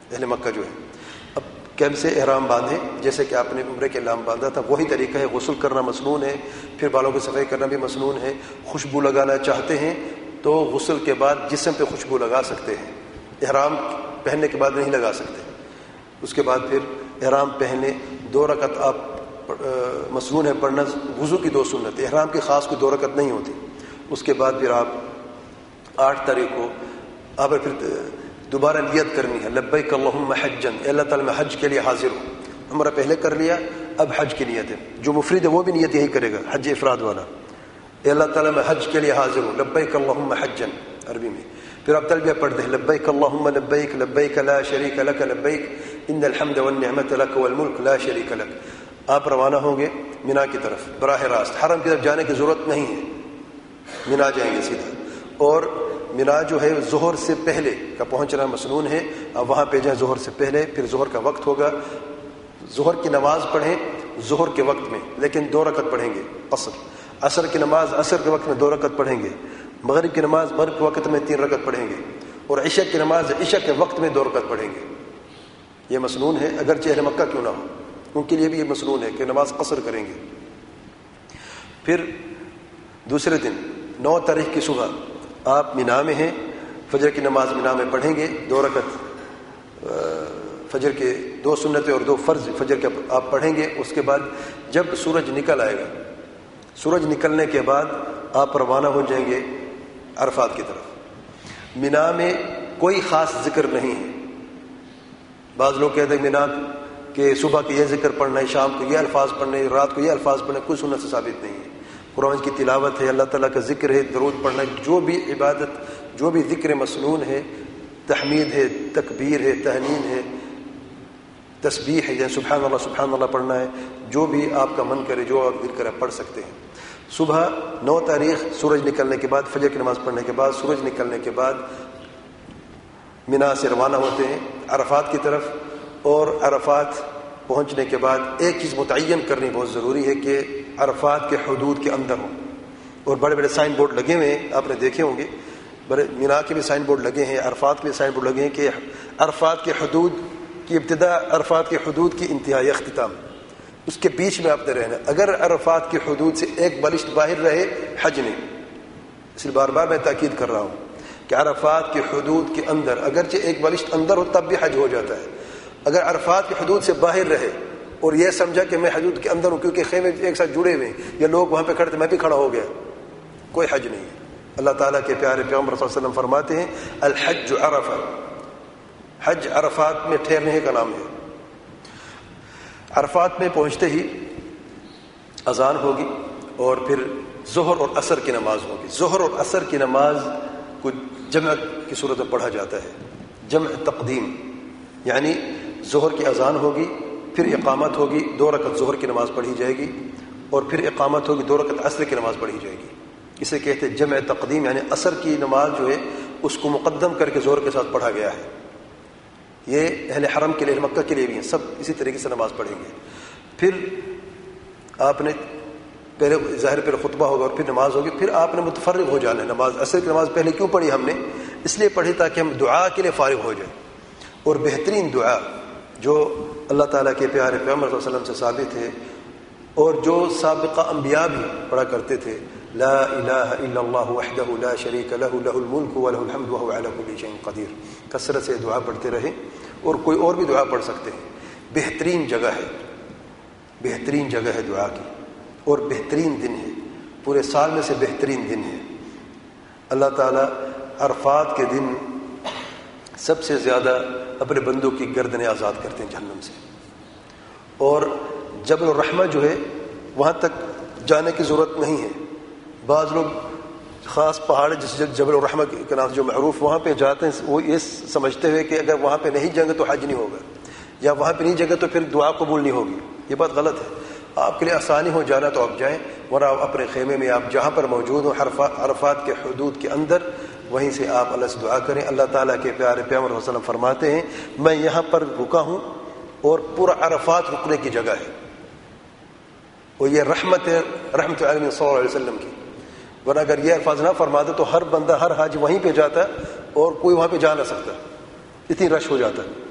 اہل مکہ جو ہے اب کیمپ سے احرام باندھیں جیسے کہ آپ نے عمرے کے احرام باندھا تھا، وہی طریقہ ہے. غسل کرنا مسنون ہے، پھر بالوں کی صفائی کرنا بھی مسنون ہے. خوشبو لگانا چاہتے ہیں تو غسل کے بعد جسم پہ خوشبو لگا سکتے ہیں، احرام پہننے کے بعد نہیں لگا سکتے. اس کے بعد پھر احرام پہنے 2 رکعت آپ مسنون ہے پڑھنا، وضو کی 2 سنت، احرام کی خاص کوئی 2 رکعت نہیں ہوتی. اس کے بعد پھر آپ 8 تاریخ کو آپ پھر دوبارہ نیت کرنی ہے، لبیک اللہم حجن، اے اللہ تعالیٰ میں حج کے لیے حاضر ہوں. عمرہ پہلے کر لیا، اب حج کی نیت ہے. جو مفرد ہے وہ بھی نیت یہی کرے گا، حج افراد والا، اے اللہ تعالیٰ میں حج کے لیے حاضر ہوں، لبیک اللہم حجن عربی میں. پھر آپ تلبیہ پڑھتے ہیں، لبیک اللہم لبیک، لبیک لا شریک لک لبیک، ان الحمد والنعمت لک والملک لا شریک لک. آپ روانہ ہوں گے مینا کی طرف براہ راست، حرم کی طرف جانے کی ضرورت نہیں ہے، مینا جائیں گے سیدھا. اور مینا جو ہے ظہر سے پہلے کا پہنچنا مسنون ہے، آپ وہاں پہ جائیں ظہر سے پہلے. پھر ظہر کا وقت ہوگا، ظہر کی نماز پڑھیں ظہر کے وقت میں، لیکن 2 رکعت پڑھیں گے قصر. عصر کی نماز عصر کے وقت میں 2 رکعت پڑھیں گے. مغرب کی نماز مغرب کے وقت میں 3 رکعت پڑھیں گے. اور عشاء کی نماز عشاء کے وقت میں 2 رکعت پڑھیں گے. یہ مسنون ہے، اگرچہ اہل مکہ کیوں نہ ہو ان کے لیے بھی یہ مسنون ہے کہ نماز قصر کریں گے. پھر دوسرے دن 9 تاریخ کی صبح آپ مینا میں ہیں، فجر کی نماز مینا میں پڑھیں گے 2 رکعت، فجر کے 2 سنتیں اور 2 فرض فجر کے آپ پڑھیں گے. اس کے بعد جب سورج نکل آئے گا، سورج نکلنے کے بعد آپ روانہ ہو جائیں گے عرفات کی طرف. مینا میں کوئی خاص ذکر نہیں ہے. بعض لوگ کہتے ہیں مینا کہ صبح کے یہ ذکر پڑھنا ہے، شام کو یہ الفاظ پڑھنے، رات کو یہ الفاظ پڑھنا، کوئی سنت سے ثابت نہیں ہے. قرآن کی تلاوت ہے، اللہ تعالیٰ کا ذکر ہے، درود پڑھنا، جو بھی عبادت، جو بھی ذکر مسنون ہے، تحمید ہے، تکبیر ہے، تہلیل ہے، تسبیح ہے، یعنی سبحان اللہ پڑھنا ہے. جو بھی آپ کا من کرے، جو آپ دل کرے پڑھ سکتے ہیں. صبح 9 تاریخ سورج نکلنے کے بعد، فجر کی نماز پڑھنے کے بعد، سورج نکلنے کے بعد مینا سے روانہ ہوتے ہیں عرفات کی طرف. اور عرفات پہنچنے کے بعد ایک چیز متعین کرنی بہت ضروری ہے کہ عرفات کے حدود کے اندر ہوں. اور بڑے بڑے سائن بورڈ لگے ہوئے ہیں، آپ نے دیکھے ہوں گے، بڑے مینا کے بھی سائن بورڈ لگے ہیں، عرفات کے بھی سائن بورڈ لگے ہیں کہ عرفات کے حدود کی ابتدا، عرفات کے حدود کی انتہائی اختتام، اس کے بیچ میں آپ نے رہنا. اگر عرفات کی حدود سے ایک بلشت باہر رہے حج نہیں. اس لیے بار بار میں تاکید کر رہا ہوں کہ عرفات کے حدود کے اندر، اگرچہ ایک بلشت اندر ہو تب بھی حج ہو جاتا ہے. اگر عرفات کے حدود سے باہر رہے اور یہ سمجھا کہ میں حدود کے اندر ہوں کیونکہ خیمے ایک ساتھ جڑے ہوئے ہیں یا لوگ وہاں پہ کھڑے تھے میں بھی کھڑا ہو گیا، کوئی حج نہیں ہے. اللہ تعالیٰ کے پیارے پیغمبر صلی اللہ علیہ وسلم فرماتے ہیں الحج عرفہ، حج عرفات میں ٹھہرنے کا نام ہے. عرفات میں پہنچتے ہی اذان ہوگی اور پھر ظہر اور عصر کی نماز ہوگی. ظہر اور عصر کی نماز کو جمع کی صورت میں پڑھا جاتا ہے، جمع تقدیم، یعنی ظہر کی اذان ہوگی، پھر اقامت ہوگی، 2 رکعت ظہر کی نماز پڑھی جائے گی، اور پھر اقامت ہوگی، 2 رکعت عصر کی نماز پڑھی جائے گی. اسے کہتے ہیں جمع تقدیم، یعنی عصر کی نماز جو ہے اس کو مقدم کر کے ظہر کے ساتھ پڑھا گیا ہے. یہ اہل حرم کے لیے، اہل مکہ کے لیے بھی ہیں، سب اسی طریقے سے نماز پڑھیں گے. پھر آپ نے پہلے ظاہر پہلے خطبہ ہوگا اور پھر نماز ہوگی، پھر آپ نے متفرغ ہو جانا ہے. نماز عصر کی نماز پہلے کیوں پڑھی ہم نے؟ اس لیے پڑھی تاکہ ہم دعا کے لیے فارغ ہو جائیں. اور بہترین دعا جو اللہ تعالیٰ کے پیارے پیغمبر صلی اللہ علیہ وسلم سے ثابت ہے اور جو سابقہ انبیاء بھی پڑھا کرتے تھے، لا الہ الا اللہ وحدہ لا شریک لہ لہ الملک ولہ الحمد وہو علی کل شیء قدیر. کثرت سے دعا پڑھتے رہیں، اور کوئی اور بھی دعا پڑھ سکتے ہیں. بہترین جگہ ہے، بہترین جگہ ہے دعا کی، اور بہترین دن ہے، پورے سال میں سے بہترین دن ہے. اللہ تعالیٰ عرفات کے دن سب سے زیادہ اپنے بندوں کی گردنیں آزاد کرتے ہیں جہنم سے. اور جبل الرحمہ جو ہے وہاں تک جانے کی ضرورت نہیں ہے. بعض لوگ خاص پہاڑ جس جبل الرحمہ کے نام جو معروف، وہاں پہ جاتے ہیں وہ یہ سمجھتے ہوئے کہ اگر وہاں پہ نہیں جائیں گے تو حج نہیں ہوگا، یا وہاں پہ نہیں جائیں گے تو پھر دعا قبول نہیں ہوگی. یہ بات غلط ہے. آپ کے لیے آسانی ہو جانا تو آپ جائیں، ورنہ آپ اپنے خیمے میں آپ جہاں پر موجود ہوں عرفات کے حدود کے اندر، وہیں سے آپ اللہ سے دعا کریں. اللہ تعالیٰ کے پیارے پیغمبر صلی اللہ علیہ وسلم فرماتے ہیں میں یہاں پر رکا ہوں اور پورا عرفات رکنے کی جگہ ہے، اور یہ رحمت ہے، رحمت عالمین صلی اللہ علیہ وسلم کی. ورنہ اگر یہ الفاظ نہ فرماتے تو ہر بندہ، ہر حاج وہیں پہ جاتا اور کوئی وہاں پہ جا نہ سکتا، اتنی رش ہو جاتا.